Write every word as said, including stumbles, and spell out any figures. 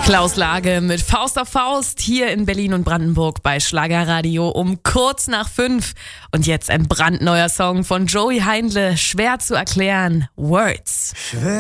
Klaus Lage mit Faust auf Faust hier in Berlin und Brandenburg bei Schlagerradio um kurz nach fünf. Und jetzt ein brandneuer Song von Joey Heindle, schwer zu erklären, Words. Schwer